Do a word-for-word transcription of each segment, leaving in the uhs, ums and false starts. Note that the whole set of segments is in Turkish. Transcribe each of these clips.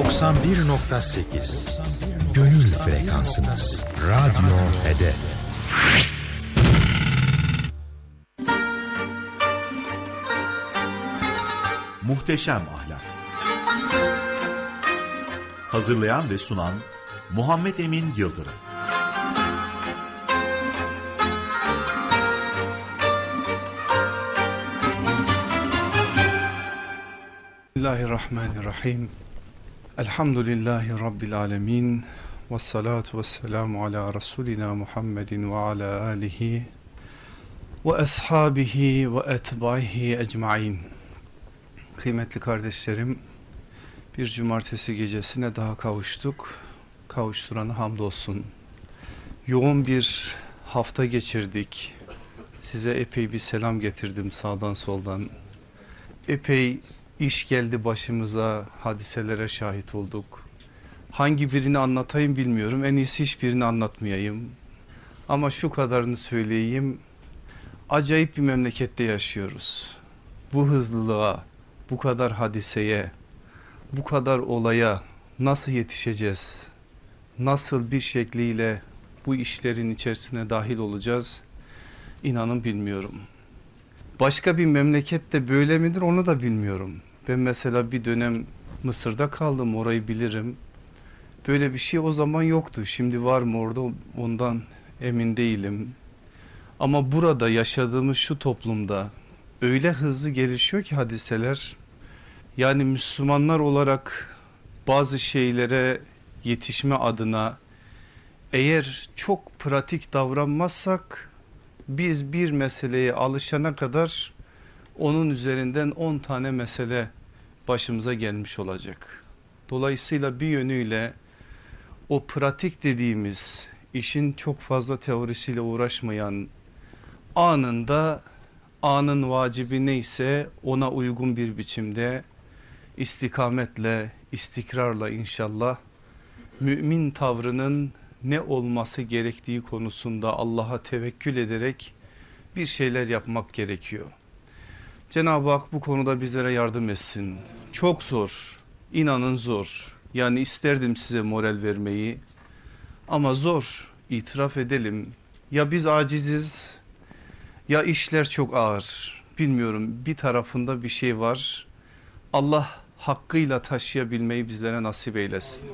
doksan bir nokta sekiz Gönül frekansınız. Radyo Hedef. Muhteşem Ahlak. Hazırlayan ve sunan Muhammed Emin Yıldırım. Bismillahirrahmanirrahim. Elhamdülillahi Rabbil alemin. Vessalatu vesselamu ala Resulina Muhammedin ve ala alihi ve ashabihi ve etbaihi ecmain. Kıymetli kardeşlerim, bir cumartesi gecesine daha kavuştuk. Kavuşturana hamdolsun. Yoğun bir hafta geçirdik. Size epey bir selam getirdim sağdan soldan. Epey iş geldi başımıza, hadiselere şahit olduk. Hangi birini anlatayım bilmiyorum. En iyisi hiçbirini anlatmayayım. Ama şu kadarını söyleyeyim. Acayip bir memlekette yaşıyoruz. Bu hızlılığa, bu kadar hadiseye, bu kadar olaya nasıl yetişeceğiz? Nasıl bir şekliyle bu işlerin içerisine dahil olacağız? İnanın bilmiyorum. Başka bir memlekette böyle midir onu da bilmiyorum. Ben mesela bir dönem Mısır'da kaldım, orayı bilirim. Böyle bir şey o zaman yoktu. Şimdi var mı orada ondan emin değilim. Ama burada yaşadığımız şu toplumda öyle hızlı gelişiyor ki hadiseler. Yani Müslümanlar olarak bazı şeylere yetişme adına eğer çok pratik davranmazsak biz bir meseleye alışana kadar onun üzerinden on tane mesele başımıza gelmiş olacak. Dolayısıyla bir yönüyle o pratik dediğimiz işin çok fazla teorisiyle uğraşmayan, anında anın vacibi neyse ona uygun bir biçimde istikametle, istikrarla inşallah mümin tavrının ne olması gerektiği konusunda Allah'a tevekkül ederek bir şeyler yapmak gerekiyor. Cenab-ı Hak bu konuda bizlere yardım etsin. Çok zor, inanın zor. Yani isterdim size moral vermeyi ama zor, itiraf edelim. Ya biz aciziz ya işler çok ağır. Bilmiyorum, bir tarafında bir şey var. Allah hakkıyla taşıyabilmeyi bizlere nasip eylesin.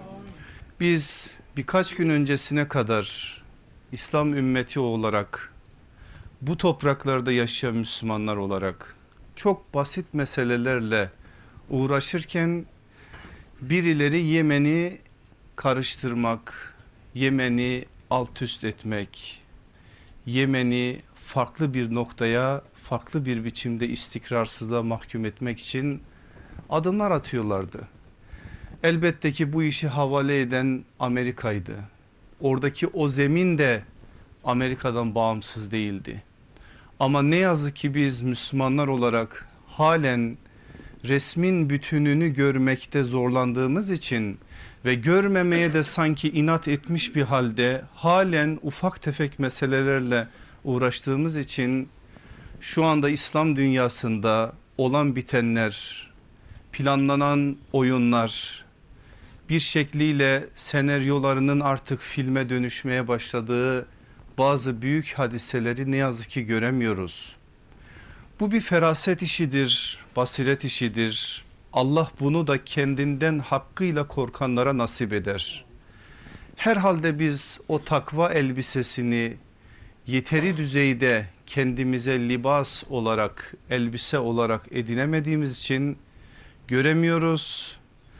Biz birkaç gün öncesine kadar İslam ümmeti olarak, bu topraklarda yaşayan Müslümanlar olarak çok basit meselelerle uğraşırken birileri Yemen'i karıştırmak, Yemen'i alt üst etmek, Yemen'i farklı bir noktaya, farklı bir biçimde istikrarsızlığa mahkum etmek için adımlar atıyorlardı. Elbette ki bu işi havale eden Amerika'ydı. Oradaki o zemin de Amerika'dan bağımsız değildi. Ama ne yazık ki biz Müslümanlar olarak halen resmin bütününü görmekte zorlandığımız için ve görmemeye de sanki inat etmiş bir halde halen ufak tefek meselelerle uğraştığımız için şu anda İslam dünyasında olan bitenler, planlanan oyunlar, bir şekliyle senaryolarının artık filme dönüşmeye başladığı bazı büyük hadiseleri ne yazık ki göremiyoruz. Bu bir feraset işidir, basiret işidir. Allah bunu da kendinden hakkıyla korkanlara nasip eder. Herhalde biz o takva elbisesini yeteri düzeyde kendimize libas olarak, elbise olarak edinemediğimiz için göremiyoruz.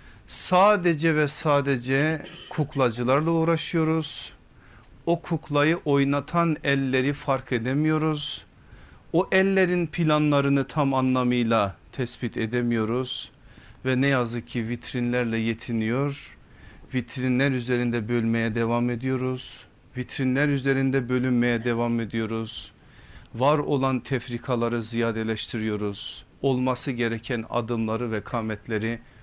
Sadece ve sadece kuklacılarla uğraşıyoruz. O kuklayı oynatan elleri fark edemiyoruz. O ellerin planlarını tam anlamıyla tespit edemiyoruz. Ve ne yazık ki vitrinlerle yetiniyor. Vitrinler üzerinde bölmeye devam ediyoruz. Vitrinler üzerinde bölünmeye devam ediyoruz. Var olan tefrikaları ziyadeleştiriyoruz. Olması gereken adımları ve kametleri